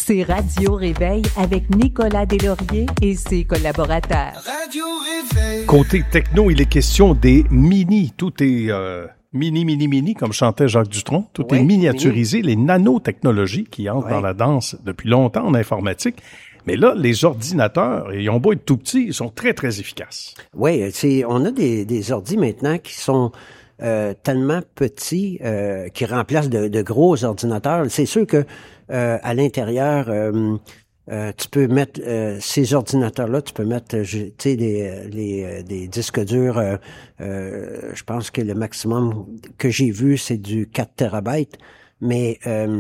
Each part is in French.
C'est Radio Réveil avec Nicolas Deslauriers et ses collaborateurs. Radio Réveil. Côté techno, il est question des mini. Tout est mini, comme chantait Jacques Dutronc. Tout est miniaturisé. Les nanotechnologies qui entrent dans la danse depuis longtemps en informatique. Mais là, les ordinateurs, ils ont beau être tout petits, ils sont très, très efficaces. Oui, on a des ordis maintenant qui sont tellement petits qui remplacent de gros ordinateurs. C'est sûr que à l'intérieur, tu peux mettre ces ordinateurs-là, tu peux mettre des disques durs. Je pense que le maximum que j'ai vu, c'est du 4 terabytes. Mais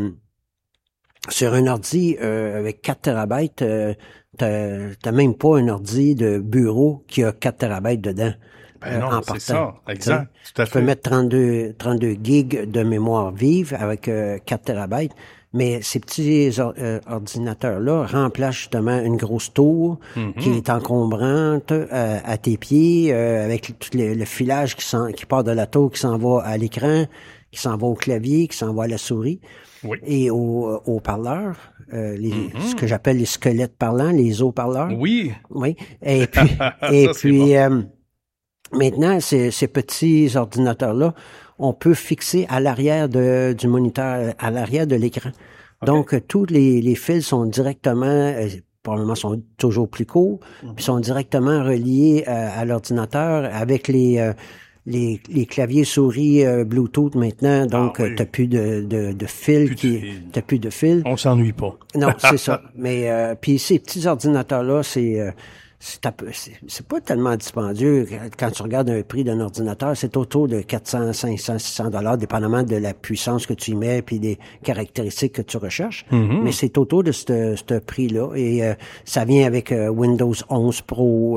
sur un ordi avec 4 terabytes, t'as même pas un ordi de bureau qui a 4 terabytes dedans. Ben non, en c'est partant. ça, exact. Tout à fait. Tu peux mettre 32 gigs de mémoire vive avec 4 terabytes. Mais ces petits ordinateurs-là remplacent justement une grosse tour qui est encombrante à tes pieds, avec tout le filage qui part de la tour, qui s'en va à l'écran, qui s'en va au clavier, qui s'en va à la souris. Oui. Et aux parleurs, ce que j'appelle les squelettes parlants, les haut-parleurs. Oui. Oui. Et puis, maintenant, ces petits ordinateurs-là, on peut fixer à l'arrière du moniteur, à l'arrière de l'écran. Okay. Donc, tous les fils sont directement, probablement sont toujours plus courts, puis sont directement reliés à l'ordinateur avec les claviers souris Bluetooth maintenant. Donc, t'as plus de fil t'as plus de fil. On s'ennuie pas. Non, c'est ça. Mais puis ces petits ordinateurs-là, c'est pas tellement dispendieux. Quand tu regardes un prix d'un ordinateur, c'est autour de 400, 500, 600 $, dépendamment de la puissance que tu y mets puis des caractéristiques que tu recherches. Mais c'est autour de ce prix-là. Et ça vient avec Windows 11 Pro,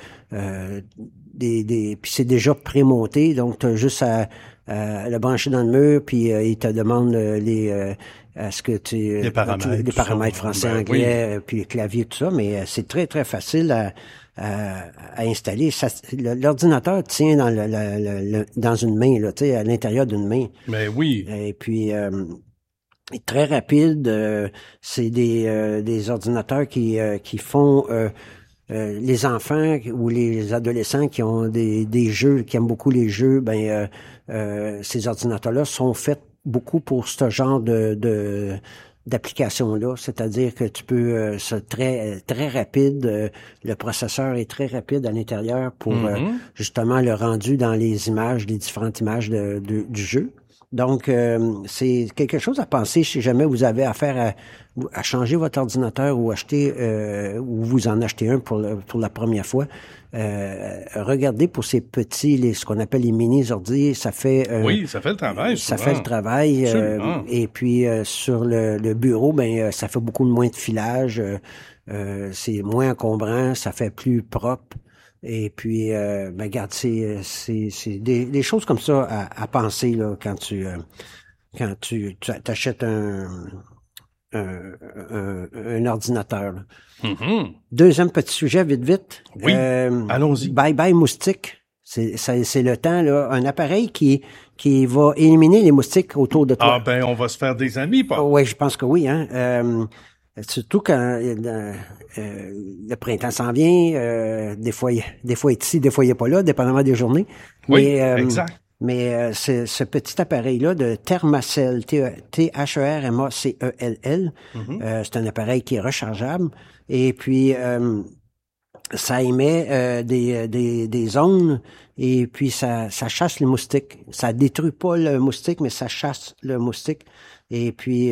puis c'est déjà prémonté, donc tu as juste à le brancher dans le mur, puis il te demande est-ce que les paramètres français, anglais, puis le clavier, tout ça, mais c'est très, très facile à installer. L'ordinateur tient dans une main, là, tu sais, à l'intérieur d'une main. Mais oui. Et puis, très rapide. C'est des ordinateurs qui font les enfants ou les adolescents qui ont des jeux, qui aiment beaucoup les jeux, ces ordinateurs-là sont faits beaucoup pour ce genre d'application-là, c'est-à-dire que tu peux c'est très très rapide, le processeur est très rapide à l'intérieur pour justement le rendu dans les images, les différentes images du jeu. Donc c'est quelque chose à penser si jamais vous avez affaire à changer votre ordinateur ou acheter ou vous en achetez un pour la première fois. Regardez pour ces petits, ce qu'on appelle les mini-ordi, ça fait ça fait le travail. Ça fait le travail. Et puis sur le bureau, ça fait beaucoup moins de filage. C'est moins encombrant, ça fait plus propre. Et puis, regarde, c'est des choses comme ça à penser là quand tu t'achètes un ordinateur. Là. Deuxième petit sujet, vite. Oui, allons-y. Bye moustique. C'est le temps, là. Un appareil qui va éliminer les moustiques autour de toi. On va se faire des amis, pas? Oui, je pense que oui, hein. Surtout quand le printemps s'en vient, des fois il est ici, des fois il est pas là, dépendamment des journées. Oui, exact. Mais ce petit appareil-là de Thermacell, Thermacell, c'est un appareil qui est rechargeable. Et puis ça émet des ondes et puis ça chasse les moustiques. Ça détruit pas le moustique, mais ça chasse le moustique. Et puis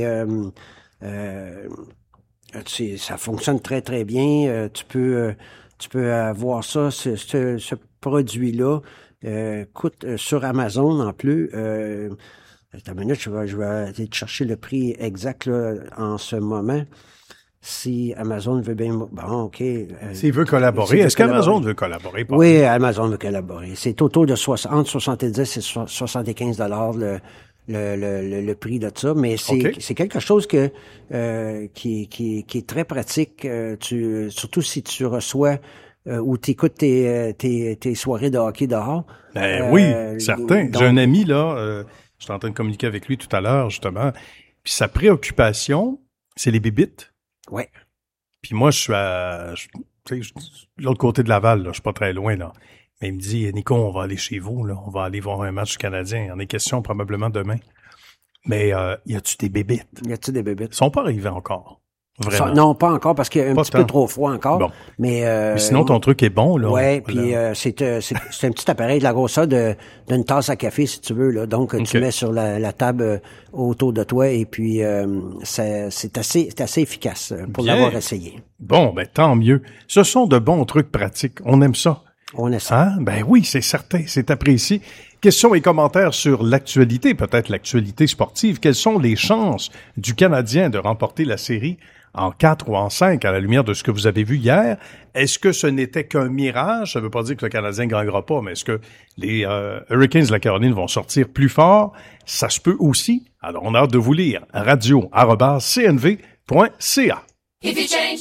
ça fonctionne très très bien. Tu peux avoir ça, ce produit-là. Coûte sur Amazon en plus. Attends une minute, je vais aller te chercher le prix exact là, en ce moment. Si Amazon veut bien... Bon, OK. S'il veut collaborer, est-ce qu'Amazon veut collaborer? Oui, Amazon veut collaborer. C'est autour de entre 70 et 75 $ le prix de ça, mais c'est quelque chose qui est très pratique. Surtout si tu reçois ou t'écoutes tes soirées de hockey dehors. Oui, certain. J'ai un ami, là, j'étais en train de communiquer avec lui tout à l'heure, justement, puis sa préoccupation, c'est les bébites. Ouais. Puis moi, je suis l'autre côté de Laval, là, je suis pas très loin, là. Mais il me dit, Nico, on va aller chez vous, là. On va aller voir un match du Canadien. Il y en a question probablement demain. Mais y a-tu des bébites? Y a-tu des bébites? Ils sont pas arrivés encore. Vraiment. Non, pas encore, parce qu'il y a un petit peu trop froid encore. Bon. Mais sinon, ton truc est bon, là. Ouais, puis c'est un petit appareil de la grosseur d'une tasse à café, si tu veux, là. Donc, tu mets sur la table autour de toi, et puis c'est assez efficace pour l'avoir essayé. Bon, ben tant mieux. Ce sont de bons trucs pratiques. On aime ça. On aime ça. Hein? Ben oui, c'est certain, c'est apprécié. Questions et commentaires sur l'actualité, peut-être l'actualité sportive. Quelles sont les chances du Canadien de remporter la série en 4 ou en 5 à la lumière de ce que vous avez vu hier? Est-ce que ce n'était qu'un mirage? Ça ne veut pas dire que le Canadien ne gagnera pas, mais est-ce que les Hurricanes de la Caroline vont sortir plus fort? Ça se peut aussi. Alors, on a hâte de vous lire. radio@cnv.ca. If you change